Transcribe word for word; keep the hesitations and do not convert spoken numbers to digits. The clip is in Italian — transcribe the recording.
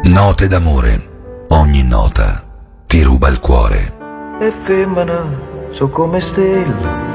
Note d'amore, ogni nota ti ruba il cuore. E femmina, so come stelle,